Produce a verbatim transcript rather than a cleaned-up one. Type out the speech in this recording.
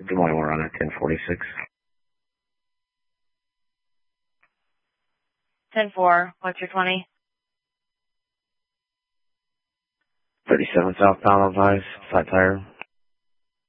Good morning, we're on at ten forty-six. ten four, what's your twenty? thirty-seven southbound, advise, flat tire.